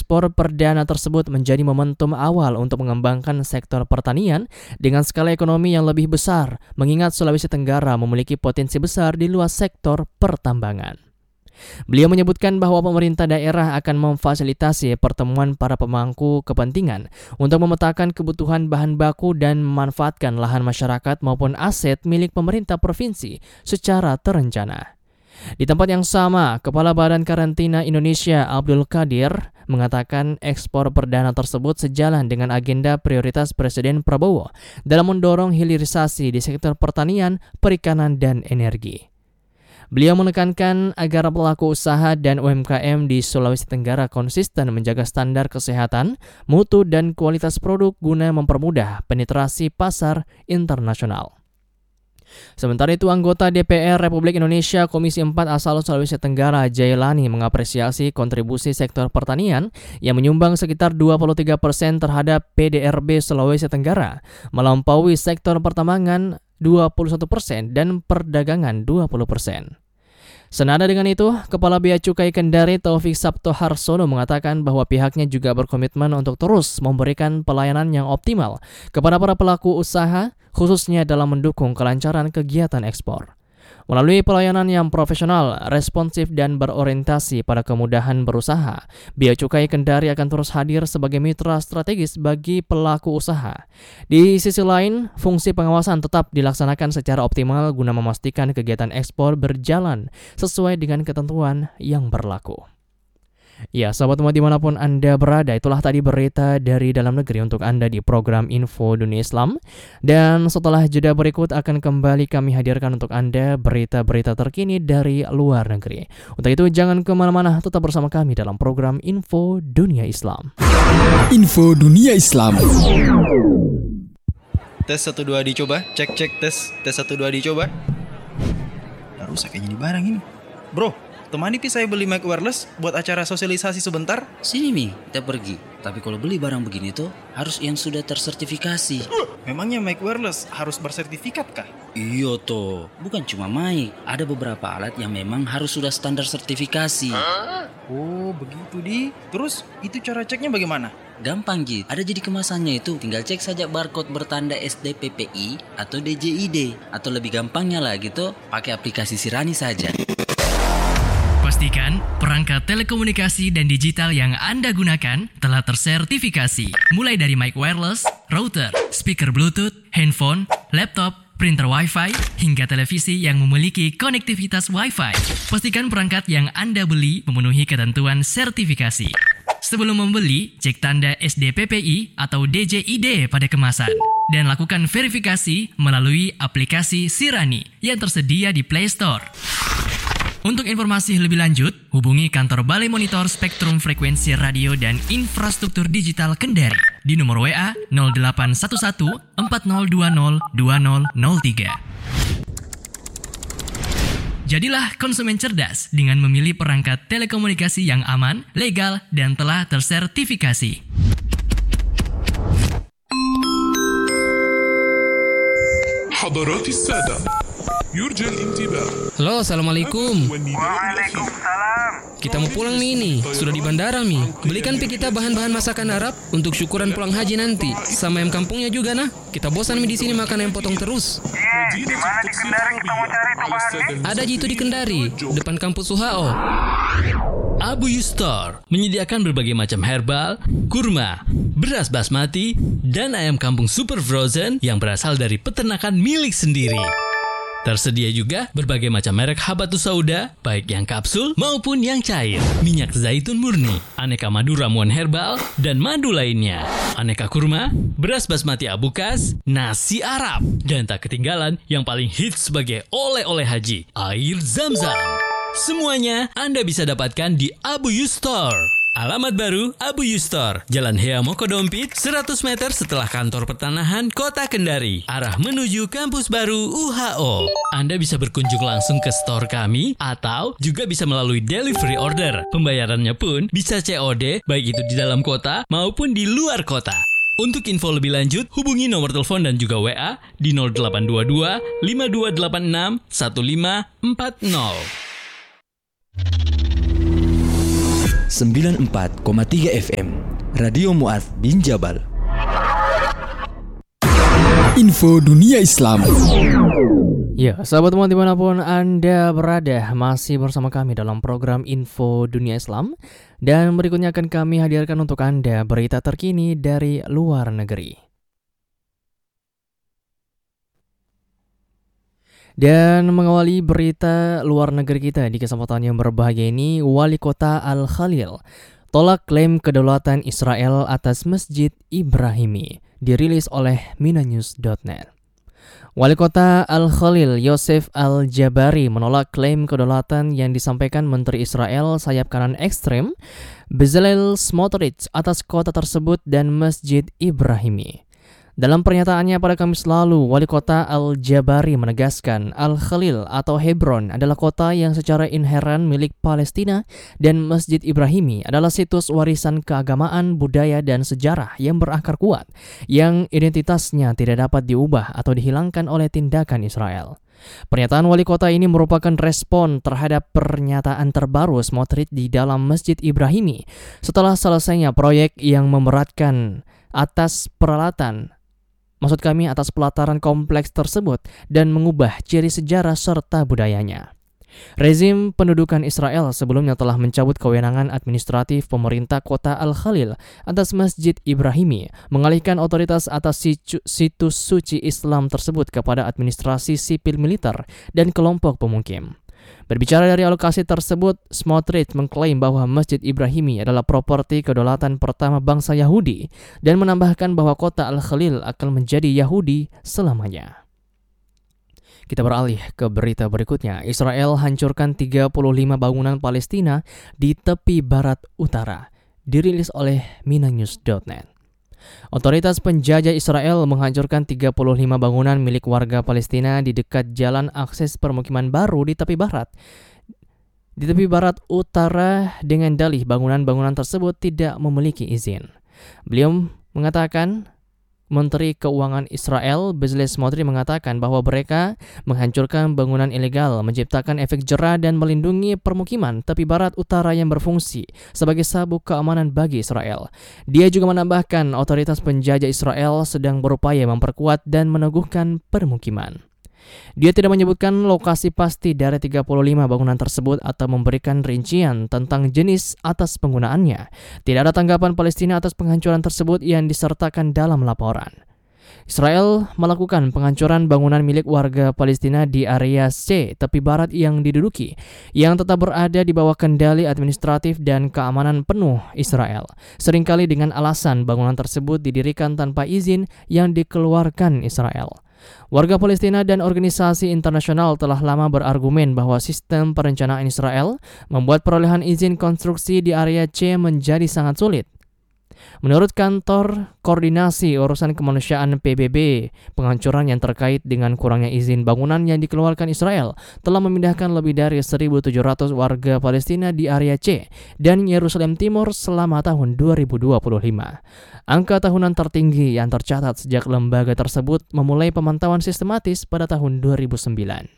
ekspor perdana tersebut menjadi momentum awal untuk mengembangkan sektor pertanian dengan skala ekonomi yang lebih besar, mengingat Sulawesi Tenggara memiliki potensi besar di luar sektor pertambangan. Beliau menyebutkan bahwa pemerintah daerah akan memfasilitasi pertemuan para pemangku kepentingan untuk memetakan kebutuhan bahan baku dan memanfaatkan lahan masyarakat maupun aset milik pemerintah provinsi secara terencana. Di tempat yang sama, Kepala Badan Karantina Indonesia Abdul Qadir mengatakan ekspor perdana tersebut sejalan dengan agenda prioritas Presiden Prabowo dalam mendorong hilirisasi di sektor pertanian, perikanan, dan energi. Beliau menekankan agar pelaku usaha dan UMKM di Sulawesi Tenggara konsisten menjaga standar kesehatan, mutu, dan kualitas produk guna mempermudah penetrasi pasar internasional. Sementara itu, anggota DPR Republik Indonesia Komisi 4 asal Sulawesi Tenggara, Jailani, mengapresiasi kontribusi sektor pertanian yang menyumbang sekitar 23% terhadap PDRB Sulawesi Tenggara, melampaui sektor pertambangan 21% dan perdagangan 20%. Senada dengan itu, Kepala Bea Cukai Kendari Taufik Sabto Harsono mengatakan bahwa pihaknya juga berkomitmen untuk terus memberikan pelayanan yang optimal kepada para pelaku usaha, khususnya dalam mendukung kelancaran kegiatan ekspor. Melalui pelayanan yang profesional, responsif, dan berorientasi pada kemudahan berusaha, Bea Cukai Kendari akan terus hadir sebagai mitra strategis bagi pelaku usaha. Di sisi lain, fungsi pengawasan tetap dilaksanakan secara optimal guna memastikan kegiatan ekspor berjalan sesuai dengan ketentuan yang berlaku. Ya, sahabat umat dimanapun Anda berada, itulah tadi berita dari dalam negeri untuk Anda di program Info Dunia Islam. Dan setelah jeda berikut akan kembali kami hadirkan untuk Anda berita-berita terkini dari luar negeri. Untuk itu jangan kemana-mana, tetap bersama kami dalam program Info Dunia Islam. Info Dunia Islam. Tes 1 2 dicoba, cek tes 1 2 dicoba. Nggak rusak kayaknya di barang ini. Bro, temani Pi saya beli mic wireless buat acara sosialisasi sebentar. Sini Mi, kita pergi. Tapi kalau beli barang begini tuh harus yang sudah tersertifikasi. Memangnya mic wireless harus bersertifikat kah? Iya toh, bukan cuma mic. Ada beberapa alat yang memang harus sudah standar sertifikasi. Oh begitu di. Terus itu cara ceknya bagaimana? Gampang Jit, ada jadi kemasannya itu. Tinggal cek saja barcode bertanda SDPPI atau DJID. Atau lebih gampangnya lagi tuh pakai aplikasi Sirani saja. Pastikan perangkat telekomunikasi dan digital yang Anda gunakan telah tersertifikasi. Mulai dari mic wireless, router, speaker Bluetooth, handphone, laptop, printer Wi-Fi, hingga televisi yang memiliki konektivitas Wi-Fi. Pastikan perangkat yang Anda beli memenuhi ketentuan sertifikasi. Sebelum membeli, cek tanda SDPPI atau DJID pada kemasan. Dan lakukan verifikasi melalui aplikasi Sirani yang tersedia di Play Store. Untuk informasi lebih lanjut, hubungi kantor Balai Monitor Spektrum Frekuensi Radio dan Infrastruktur Digital Kendari di nomor WA 0811 4020 2003. Jadilah konsumen cerdas dengan memilih perangkat telekomunikasi yang aman, legal, dan telah tersertifikasi. حضرات السادة يرجى الانتباه. Halo, assalamualaikum. Waalaikumsalam. Kita mau pulang Mi ini. Sudah di bandara Mi. Belikan Pi kita bahan-bahan masakan Arab untuk syukuran pulang haji nanti. Sama ayam kampungnya juga nah. Kita bosan Mi di sini makan ayam potong terus. Iya, di mana di Kendari kita mau cari tuh bahan? Ada Ji itu di Kendari, depan kampus UHO. Abu Yustor menyediakan berbagai macam herbal, kurma, beras basmati, dan ayam kampung super frozen yang berasal dari peternakan milik sendiri. Tersedia juga berbagai macam merek habatus sauda, baik yang kapsul maupun yang cair, minyak zaitun murni, aneka madu ramuan herbal, dan madu lainnya, aneka kurma, beras basmati abukas, nasi Arab, dan tak ketinggalan yang paling hits sebagai oleh-oleh haji, air Zam-Zam. Semuanya Anda bisa dapatkan di Abu Yustor. Alamat baru Abu Yustor, Jalan Hea Mokodompit, 100 meter setelah kantor pertanahan Kota Kendari, arah menuju kampus baru UHO. Anda bisa berkunjung langsung ke store kami atau juga bisa melalui delivery order. Pembayarannya pun bisa COD, baik itu di dalam kota maupun di luar kota. Untuk info lebih lanjut, hubungi nomor telepon dan juga WA di 0822 5286 1540. 94,3 FM Radio Mu'adz bin Jabal. Info Dunia Islam. Ya, sahabat teman dimanapun Anda berada, masih bersama kami dalam program Info Dunia Islam. Dan berikutnya akan kami hadirkan untuk Anda berita terkini dari luar negeri. Dan mengawali berita luar negeri kita di kesempatan yang berbahagia ini, Wali Kota Al-Khalil tolak klaim kedaulatan Israel atas Masjid Ibrahimi, dirilis oleh minanews.net. Wali Kota Al-Khalil Yosef Al-Jabari menolak klaim kedaulatan yang disampaikan Menteri Israel sayap kanan ekstrem Bezalel Smotrich atas kota tersebut dan Masjid Ibrahimi. Dalam pernyataannya pada Kamis lalu, Wali Kota Al-Jabari menegaskan Al-Khalil atau Hebron adalah kota yang secara inheren milik Palestina dan Masjid Ibrahimi adalah situs warisan keagamaan, budaya, dan sejarah yang berakar kuat, yang identitasnya tidak dapat diubah atau dihilangkan oleh tindakan Israel. Pernyataan wali kota ini merupakan respon terhadap pernyataan terbaru Smotrich di dalam Masjid Ibrahimi setelah selesainya proyek yang memberatkan atas pelataran kompleks tersebut dan mengubah ciri sejarah serta budayanya. Rezim pendudukan Israel sebelumnya telah mencabut kewenangan administratif pemerintah kota Al-Khalil atas Masjid Ibrahimi, mengalihkan otoritas atas situs suci Islam tersebut kepada administrasi sipil militer dan kelompok pemukim. Berbicara dari alokasi tersebut, Smotrich mengklaim bahwa Masjid Ibrahimi adalah properti kedaulatan pertama bangsa Yahudi dan menambahkan bahwa kota Al-Khalil akan menjadi Yahudi selamanya. Kita beralih ke berita berikutnya. Israel hancurkan 35 bangunan Palestina di tepi barat utara, dirilis oleh minanews.net. Otoritas penjajah Israel menghancurkan 35 bangunan milik warga Palestina di dekat jalan akses permukiman baru di tepi barat utara dengan dalih bangunan-bangunan tersebut tidak memiliki izin. Beliau mengatakan, Menteri Keuangan Israel Bezalel Smotrich mengatakan bahwa mereka menghancurkan bangunan ilegal, menciptakan efek jera dan melindungi permukiman tepi barat utara yang berfungsi sebagai sabuk keamanan bagi Israel. Dia juga menambahkan otoritas penjajah Israel sedang berupaya memperkuat dan meneguhkan permukiman. Dia tidak menyebutkan lokasi pasti dari 35 bangunan tersebut atau memberikan rincian tentang jenis atas penggunaannya. Tidak ada tanggapan Palestina atas penghancuran tersebut yang disertakan dalam laporan. Israel melakukan penghancuran bangunan milik warga Palestina di area C, tepi barat yang diduduki, yang tetap berada di bawah kendali administratif dan keamanan penuh Israel. Seringkali dengan alasan bangunan tersebut didirikan tanpa izin yang dikeluarkan Israel. Warga Palestina dan organisasi internasional telah lama berargumen bahwa sistem perencanaan Israel membuat perolehan izin konstruksi di area C menjadi sangat sulit. Menurut Kantor Koordinasi Urusan Kemanusiaan PBB, penghancuran yang terkait dengan kurangnya izin bangunan yang dikeluarkan Israel telah memindahkan lebih dari 1.700 warga Palestina di area C dan Yerusalem Timur selama tahun 2025. Angka tahunan tertinggi yang tercatat sejak lembaga tersebut memulai pemantauan sistematis pada tahun 2009.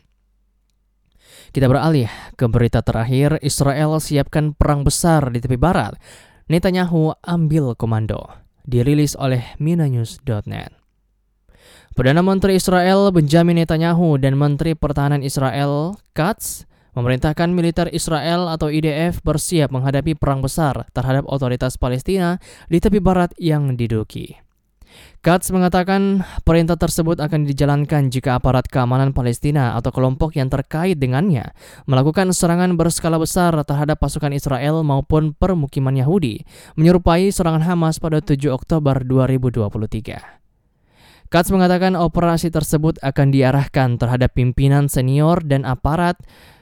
Kita beralih ke berita terakhir. Israel siapkan perang besar di tepi barat. Netanyahu ambil komando, dirilis oleh minanews.net. Perdana Menteri Israel Benjamin Netanyahu dan Menteri Pertahanan Israel Katz memerintahkan militer Israel atau IDF bersiap menghadapi perang besar terhadap otoritas Palestina di tepi barat yang diduduki. Katz mengatakan perintah tersebut akan dijalankan jika aparat keamanan Palestina atau kelompok yang terkait dengannya melakukan serangan berskala besar terhadap pasukan Israel maupun permukiman Yahudi, menyerupai serangan Hamas pada 7 Oktober 2023. Katz mengatakan operasi tersebut akan diarahkan terhadap pimpinan senior dan aparat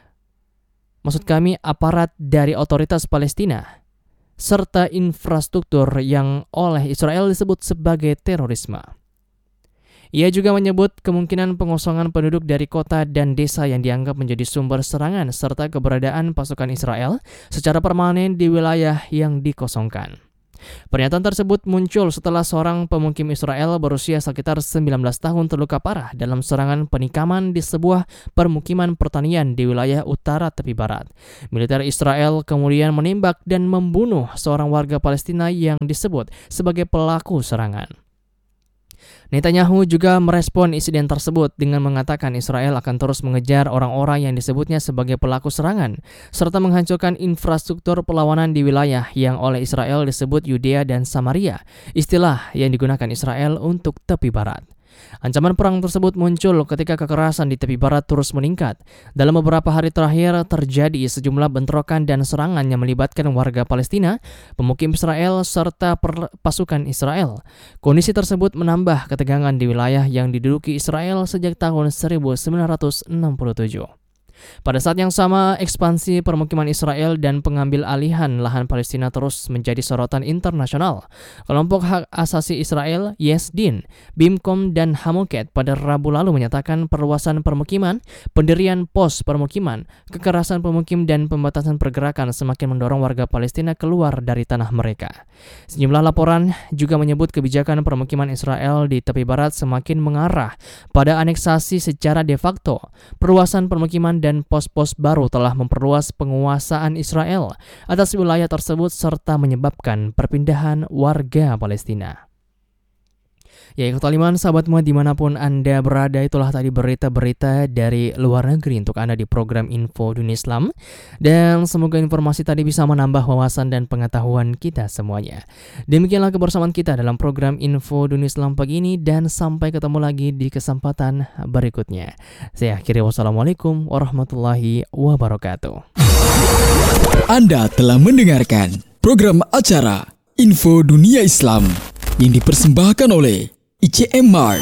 dari otoritas Palestina, serta infrastruktur yang oleh Israel disebut sebagai terorisme. Ia juga menyebut kemungkinan pengosongan penduduk dari kota dan desa yang dianggap menjadi sumber serangan serta keberadaan pasukan Israel secara permanen di wilayah yang dikosongkan. Pernyataan tersebut muncul setelah seorang pemukim Israel berusia sekitar 19 tahun terluka parah dalam serangan penikaman di sebuah permukiman pertanian di wilayah utara tepi barat. Militer Israel kemudian menembak dan membunuh seorang warga Palestina yang disebut sebagai pelaku serangan. Netanyahu juga merespon insiden tersebut dengan mengatakan Israel akan terus mengejar orang-orang yang disebutnya sebagai pelaku serangan, serta menghancurkan infrastruktur perlawanan di wilayah yang oleh Israel disebut Yudea dan Samaria, istilah yang digunakan Israel untuk tepi barat. Ancaman perang tersebut muncul ketika kekerasan di tepi barat terus meningkat. Dalam beberapa hari terakhir terjadi sejumlah bentrokan dan serangan yang melibatkan warga Palestina, pemukim Israel, serta pasukan Israel. Kondisi tersebut menambah ketegangan di wilayah yang diduduki Israel sejak tahun 1967. Pada saat yang sama, ekspansi permukiman Israel dan pengambil alihan lahan Palestina terus menjadi sorotan internasional. Kelompok hak asasi Israel, Yesh Din, Bimkom, dan Hamoket pada Rabu lalu menyatakan perluasan permukiman, pendirian pos permukiman, kekerasan pemukim, dan pembatasan pergerakan semakin mendorong warga Palestina keluar dari tanah mereka. Sejumlah laporan juga menyebut kebijakan permukiman Israel di tepi barat semakin mengarah pada aneksasi secara de facto. Perluasan permukiman dan pos-pos baru telah memperluas penguasaan Israel atas wilayah tersebut serta menyebabkan perpindahan warga Palestina. Ya, ikut taliman sahabat muat dimanapun Anda berada, itulah tadi berita-berita dari luar negeri untuk Anda di program Info Dunia Islam. Dan semoga informasi tadi bisa menambah wawasan dan pengetahuan kita semuanya. Demikianlah kebersamaan kita dalam program Info Dunia Islam pagi ini, dan sampai ketemu lagi di kesempatan berikutnya. Saya akhiri, wassalamualaikum warahmatullahi wabarakatuh. Anda telah mendengarkan program acara Info Dunia Islam yang dipersembahkan oleh ICM Mart.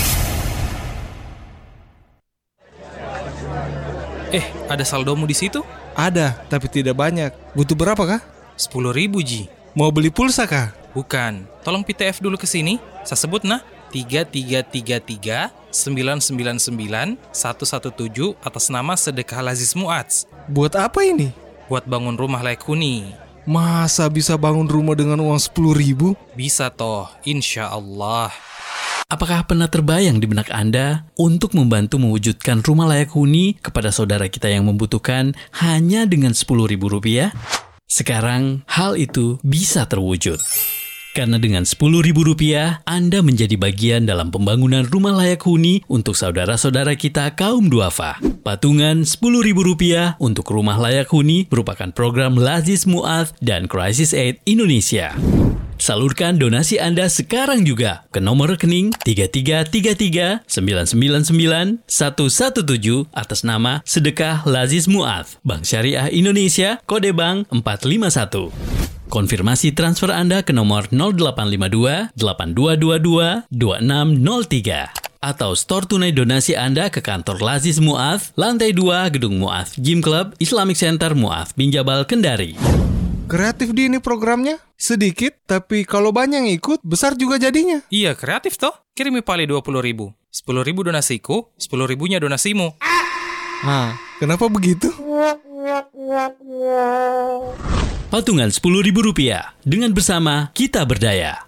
Ada saldomu di situ? Ada, tapi tidak banyak. Butuh berapa kah? 10.000 Ji. Mau beli pulsa kah? Bukan. Tolong PTF dulu ke sini. Saya sebut 3333 999 117 atas nama Sedekah Lazis Mu'adz. Buat apa ini? Buat bangun rumah layak huni. Masa bisa bangun rumah dengan uang 10.000? Bisa toh, insya Allah. Apakah pernah terbayang di benak Anda untuk membantu mewujudkan rumah layak huni kepada saudara kita yang membutuhkan hanya dengan Rp10.000? Sekarang, hal itu bisa terwujud. Karena dengan Rp10.000, Anda menjadi bagian dalam pembangunan rumah layak huni untuk saudara-saudara kita kaum duafa. Patungan Rp10.000 untuk rumah layak huni merupakan program Lazis Mu'adz dan Crisis Aid Indonesia. Salurkan donasi Anda sekarang juga ke nomor rekening 3333 999 117 atas nama Sedekah Lazis Mu'adz, Bank Syariah Indonesia, kode bank 451. Konfirmasi transfer Anda ke nomor 0852 8222 2603 atau store tunai donasi Anda ke kantor Lazis Mu'adz, lantai 2 Gedung Mu'adz Gym Club Islamic Center Mu'adz bin Jabal, Kendari. Kreatif di ini programnya. Sedikit, tapi kalau banyak yang ikut, besar juga jadinya. Iya, kreatif toh. Kirimi pale 20.000. 10.000 donasiku, 10.000-nya donasimu. Kenapa begitu? Patungan Rp10.000. Dengan bersama, kita berdaya.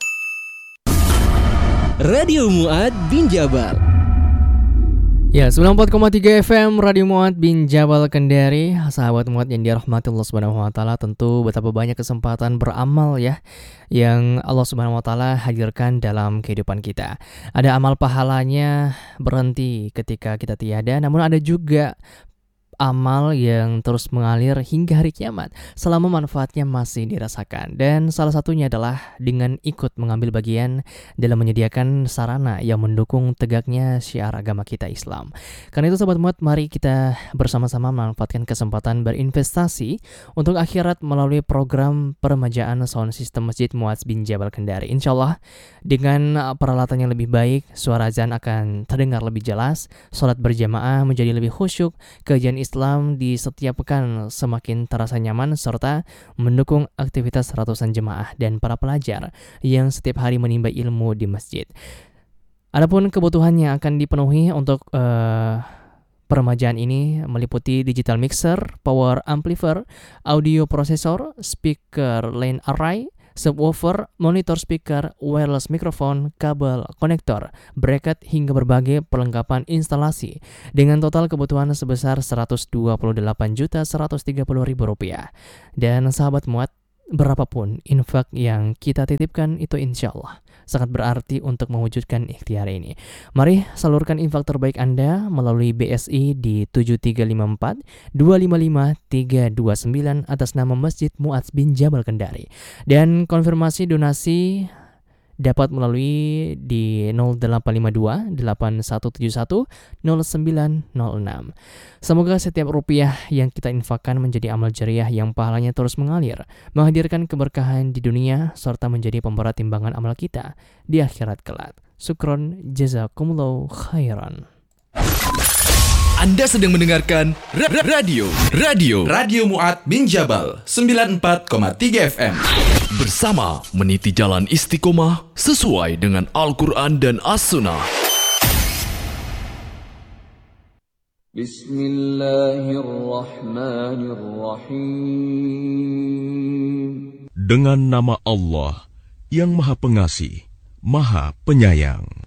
Radio Mu'adz bin Jabal. Ya, 94,3 FM Radio Mu'adz bin Jabal, Kendari. Sahabat Mu'adz yang dirahmati Allah Subhanahu wa taala, tentu betapa banyak kesempatan beramal ya yang Allah Subhanahu wa taala hadirkan dalam kehidupan kita. Ada amal pahalanya berhenti ketika kita tiada, namun ada juga amal yang terus mengalir hingga hari kiamat selama manfaatnya masih dirasakan. Dan salah satunya adalah dengan ikut mengambil bagian dalam menyediakan sarana yang mendukung tegaknya syiar agama kita Islam. Karena itu sahabat Mu'adz, mari kita bersama-sama memanfaatkan kesempatan berinvestasi untuk akhirat melalui program peremajaan sound system Masjid Mu'adz bin Jabal, Kendari. Insya Allah dengan peralatan yang lebih baik, suara azan akan terdengar lebih jelas, sholat berjamaah menjadi lebih khusyuk, kajian Islam di setiap pekan semakin terasa nyaman, serta mendukung aktivitas ratusan jemaah dan para pelajar yang setiap hari menimba ilmu di masjid. Adapun kebutuhan yang akan dipenuhi untuk peremajaan ini meliputi digital mixer, power amplifier, audio processor, speaker line array, subwoofer, monitor speaker, wireless microphone, kabel, konektor, bracket hingga berbagai perlengkapan instalasi dengan total kebutuhan sebesar Rp128.130.000. Dan sahabat Muat, berapapun infak yang kita titipkan itu insya Allah sangat berarti untuk mewujudkan ikhtiar ini. Mari salurkan infak terbaik Anda melalui BSI di 7354 255 329 atas nama Masjid Mu'adz bin Jabal Kendari. Dan konfirmasi donasi dapat melalui di 0852 8171 0906. Semoga setiap rupiah yang kita infakkan menjadi amal jariah yang pahalanya terus mengalir, menghadirkan keberkahan di dunia serta menjadi pemberat timbangan amal kita di akhirat kelak. Syukron, jazakumullahu khairan. Anda sedang mendengarkan Radio Mu'adz bin Jabal 94,3 FM. Bersama meniti jalan istiqomah sesuai dengan Al-Quran dan As-Sunnah. Bismillahirrahmanirrahim. Dengan nama Allah yang Maha Pengasih, Maha Penyayang.